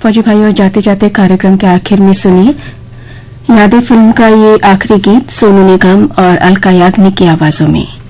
फौजी भाइयों, जाते जाते कार्यक्रम के आखिर में सुनिए यादें फिल्म का ये आखिरी गीत सोनू निगम और अलका याग्निक की आवाजों में।